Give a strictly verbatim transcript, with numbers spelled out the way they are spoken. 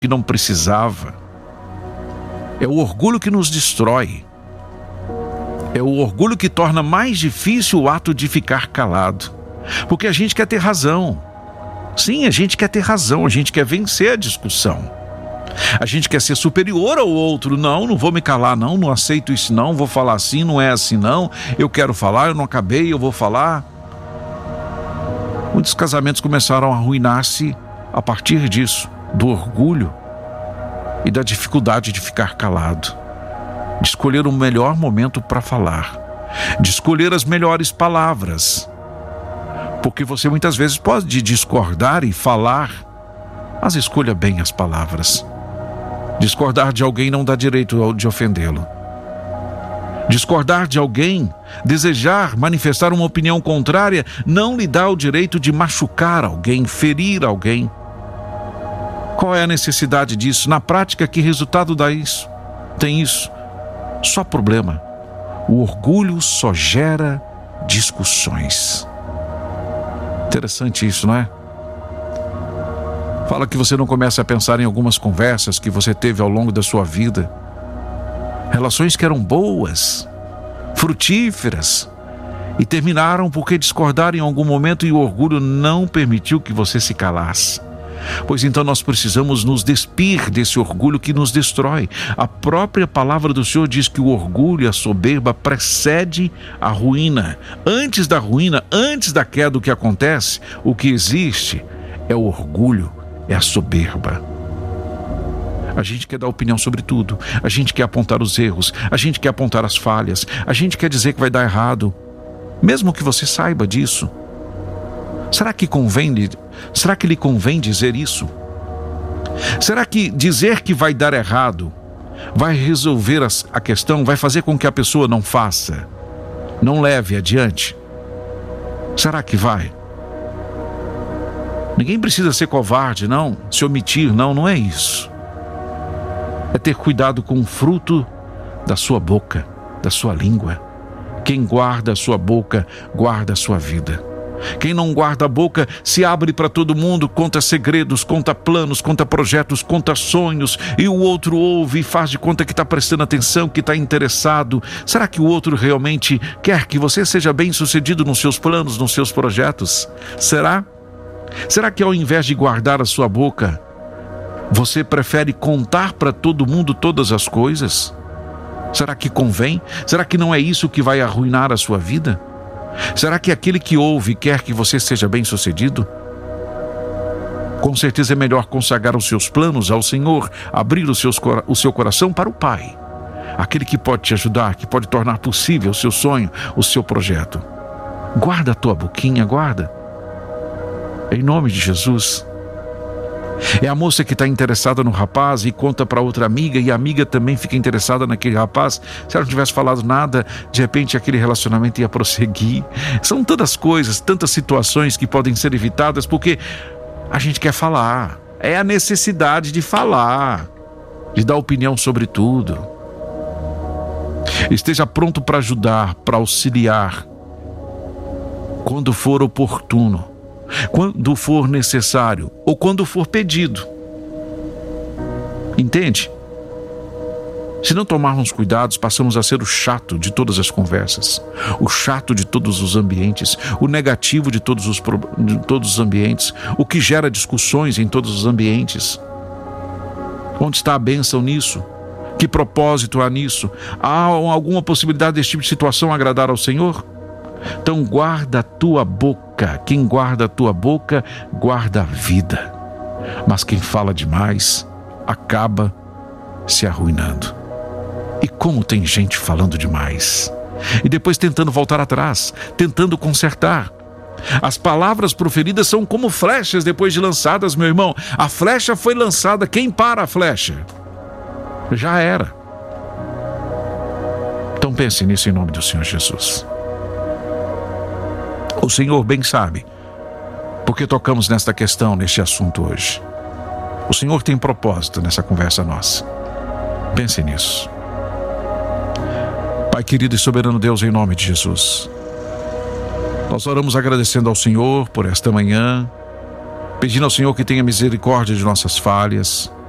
que não precisava. É o orgulho que nos destrói. É o orgulho que torna mais difícil o ato de ficar calado. Porque a gente quer ter razão. Sim, a gente quer ter razão, a gente quer vencer a discussão. A gente quer ser superior ao outro. Não, não vou me calar não, não aceito isso não, vou falar assim, não é assim não. Eu quero falar, eu não acabei, eu vou falar. Muitos casamentos começaram a arruinar-se a partir disso, do orgulho e da dificuldade de ficar calado, de escolher o melhor momento para falar, de escolher as melhores palavras. Porque você muitas vezes pode discordar e falar, mas escolha bem as palavras. Discordar de alguém não dá direito de ofendê-lo. Discordar de alguém, desejar manifestar uma opinião contrária, não lhe dá o direito de machucar alguém, ferir alguém. Qual é a necessidade disso? Na prática, que resultado dá isso? Tem isso? Só problema. O orgulho só gera discussões. Interessante isso, não é? Fala que você não começa a pensar em algumas conversas que você teve ao longo da sua vida. Relações que eram boas, frutíferas, e terminaram porque discordaram em algum momento e o orgulho não permitiu que você se calasse. Pois então nós precisamos nos despir desse orgulho que nos destrói. A própria palavra do Senhor diz que o orgulho e a soberba precede a ruína. Antes da ruína, antes da queda, o que acontece, o que existe é o orgulho, é a soberba. A gente quer dar opinião sobre tudo, a gente quer apontar os erros, a gente quer apontar as falhas, a gente quer dizer que vai dar errado, mesmo que você saiba disso. Será que convém, será que lhe convém dizer isso? Será que dizer que vai dar errado vai resolver as, a questão, vai fazer com que a pessoa não faça, não leve adiante? Será que vai? Ninguém precisa ser covarde, não, se omitir, não, não é isso. É ter cuidado com o fruto da sua boca, da sua língua. Quem guarda a sua boca, guarda a sua vida. Quem não guarda a boca se abre para todo mundo, conta segredos, conta planos, conta projetos, conta sonhos, e o outro ouve e faz de conta que está prestando atenção, que está interessado. Será que o outro realmente quer que você seja bem-sucedido nos seus planos, nos seus projetos? Será? Será que ao invés de guardar a sua boca, você prefere contar para todo mundo todas as coisas? Será que convém? Será que não é isso que vai arruinar a sua vida? Será que aquele que ouve quer que você seja bem-sucedido? Com certeza é melhor consagrar os seus planos ao Senhor, abrir os seus, o seu coração para o Pai, aquele que pode te ajudar, que pode tornar possível o seu sonho, o seu projeto. Guarda a tua boquinha, guarda. Em nome de Jesus. É a moça que está interessada no rapaz e conta para outra amiga, e a amiga também fica interessada naquele rapaz. Se ela não tivesse falado nada, de repente aquele relacionamento ia prosseguir. São tantas coisas, tantas situações que podem ser evitadas porque a gente quer falar. É a necessidade de falar, de dar opinião sobre tudo. Esteja pronto para ajudar, para auxiliar, quando for oportuno, quando for necessário ou quando for pedido. Entende? Se não tomarmos cuidados, passamos a ser o chato de todas as conversas, o chato de todos os ambientes, o negativo de todos os, de todos os ambientes, o que gera discussões em todos os ambientes. Onde está a bênção nisso? Que propósito há nisso? Há alguma possibilidade desse tipo de situação agradar ao Senhor? Então guarda a tua boca. Quem guarda a tua boca, guarda a vida. Mas quem fala demais, acaba se arruinando. E como tem gente falando demais, e depois tentando voltar atrás, tentando consertar. As palavras proferidas são como flechas depois de lançadas, meu irmão. A flecha foi lançada, quem para a flecha? Já era. Então pense nisso em nome do Senhor Jesus. O Senhor bem sabe porque tocamos nesta questão, neste assunto hoje. O Senhor tem propósito nessa conversa nossa. Pense nisso. Pai querido e soberano Deus, em nome de Jesus, nós oramos agradecendo ao Senhor por esta manhã, pedindo ao Senhor que tenha misericórdia de nossas falhas,